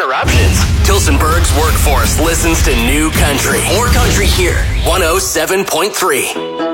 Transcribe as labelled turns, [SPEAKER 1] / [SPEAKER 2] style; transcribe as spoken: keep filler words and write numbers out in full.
[SPEAKER 1] interruptions. Tilsonburg's workforce listens to New Country. More country here. one oh seven point three.